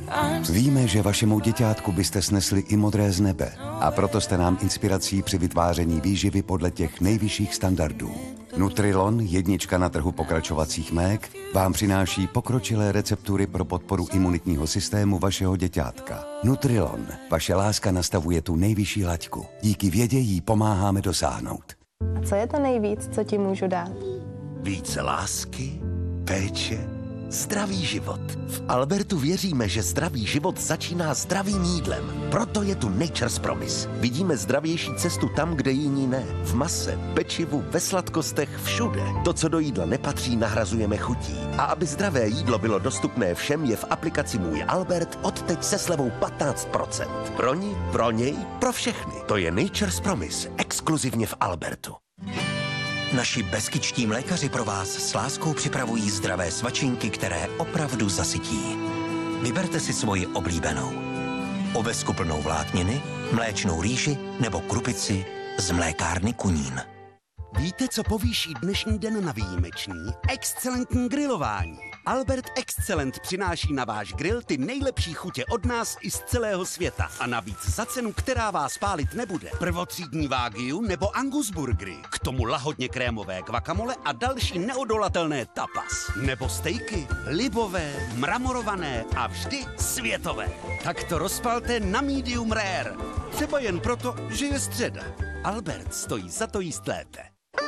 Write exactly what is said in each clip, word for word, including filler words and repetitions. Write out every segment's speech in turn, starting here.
Víme, že vašemu děťátku byste snesli i modré z nebe a proto jste nám inspirací při vytváření výživy podle těch nejvyšších standardů. Nutrilon, jednička na trhu pokračovacích mlék, vám přináší pokročilé receptury pro podporu imunitního systému vašeho děťátka. Nutrilon, vaše láska nastavuje tu nejvyšší laťku. Díky vědě jí pomáháme dosáhnout. A co je to nejvíc, co ti můžu dát? Více lásky, péče, zdravý život. V Albertu věříme, že zdravý život začíná zdravým jídlem. Proto je tu Nature's Promise. Vidíme zdravější cestu tam, kde jiní ne. V mase, pečivu, ve sladkostech, všude. To, co do jídla nepatří, nahrazujeme chutí. A aby zdravé jídlo bylo dostupné všem, je v aplikaci Můj Albert odteď se slevou patnáct procent. Pro ní, pro něj, pro všechny. To je Nature's Promise, exkluzivně v Albertu. Naši beskičtí mlékaři pro vás s láskou připravují zdravé svačinky, které opravdu zasytí. Vyberte si svoji oblíbenou. Ovesku plnou vlákniny, mléčnou rýži nebo krupici z mlékárny Kunín. Víte, co povýší dnešní den na výjimečný? Excelentní grilování. Albert Excellent přináší na váš grill ty nejlepší chutě od nás i z celého světa. A navíc za cenu, která vás pálit nebude. Prvotřídní wagyu nebo Angus burgery. K tomu lahodně krémové guacamole a další neodolatelné tapas. Nebo stejky, libové, mramorované a vždy světové. Tak to rozpalte na medium rare. Třeba jen proto, že je středa. Albert stojí za to jíst lépe.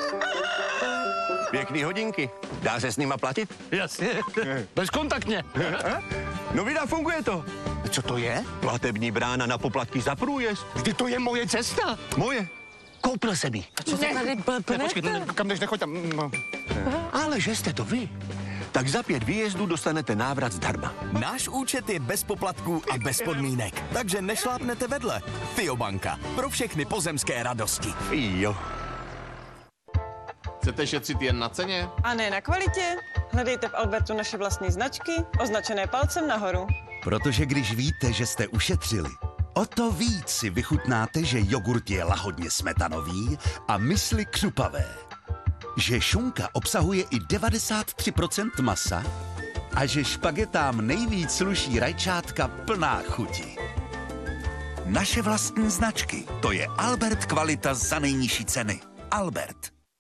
Pěkný hodinky. Dá se s nima platit? Jasně. Bezkontaktně. No vida, funguje to. Co to je? Platební brána na poplatky za průjezd. Vždy to je moje cesta. Moje. Koupil jsem ji. Co se tady blbnete? Počkej, kam jdeš, nechoď tam. No. Ale že jste to vy. Tak za pět výjezdů dostanete návrat zdarma. Náš účet je bez poplatků a bez podmínek, takže nešlápnete vedle. Fiobanka. Pro všechny pozemské radosti. Jo. Chcete šetřit jen na ceně? A ne na kvalitě? Hledejte v Albertu naše vlastní značky, označené palcem nahoru. Protože když víte, že jste ušetřili, o to víc si vychutnáte, že jogurt je lahodně smetanový a mysli křupavé. Že šunka obsahuje i devadesát tři procent masa a že špagetám nejvíc sluší rajčátka plná chuti. Naše vlastní značky, to je Albert kvalita za nejnižší ceny. Albert.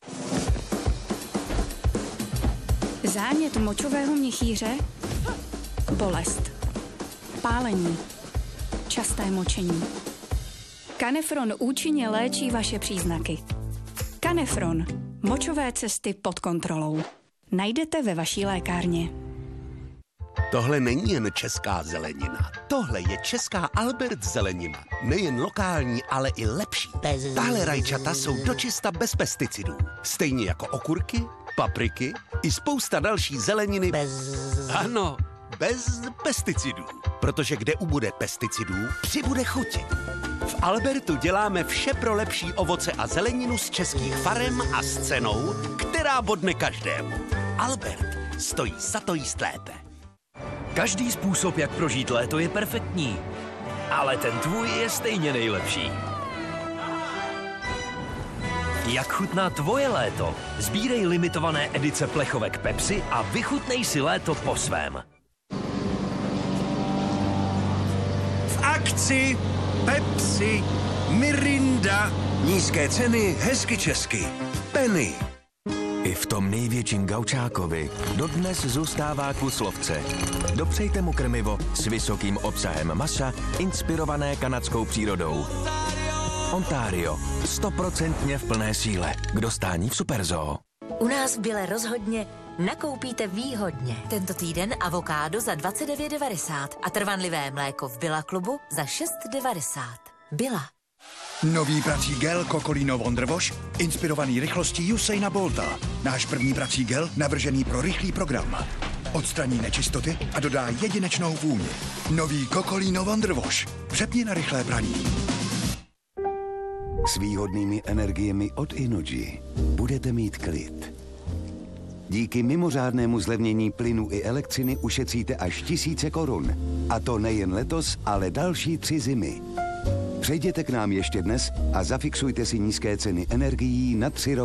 Zánět močového měchýře, bolest, pálení, časté močení. Kanefron účinně léčí vaše příznaky. Kanefron. Močové cesty pod kontrolou. Najdete ve vaší lékárně. Tohle není jen česká zelenina. Tohle je česká Albert zelenina. Nejen lokální, ale i lepší. Tahle rajčata jsou dočista bez pesticidů. Stejně jako okurky, papriky i spousta další zeleniny. Bez... Ano, bez pesticidů. Protože kde ubude pesticidů, přibude chuti. V Albertu děláme vše pro lepší ovoce a zeleninu z českých farem a s cenou, která bodne každému. Albert stojí za to jíst lépe. Každý způsob, jak prožít léto, je perfektní. Ale ten tvůj je stejně nejlepší. Jak chutná tvoje léto? Sbírej limitované edice plechovek Pepsi a vychutnej si léto po svém. V akci Pepsi, Mirinda, nízké ceny, hezky česky. Penny. I v tom největším gaučákovi dodnes zůstává kus lovce. Dopřejte mu krmivo s vysokým obsahem masa, inspirované kanadskou přírodou. Ontario. Stoprocentně v plné síle. K dostání v Superzoo. U nás v Bile rozhodně nakoupíte výhodně. Tento týden avokádo za dvacet devět devadesát a trvanlivé mléko v Billa klubu za šest devadesát. Billa. Nový prací gel Cocolino Wonder Wash, inspirovaný rychlostí Usaina Bolta. Náš první prací gel navržený pro rychlý program. Odstraní nečistoty a dodá jedinečnou vůni. Nový Cocolino Wonder Wash. Přepni na rychlé praní. S výhodnými energiemi od Innogy budete mít klid. Díky mimořádnému zlevnění plynu i elektřiny ušetříte až tisíce korun. A to nejen letos, ale další tři zimy. Přejděte k nám ještě dnes a zafixujte si nízké ceny energií na tři roky.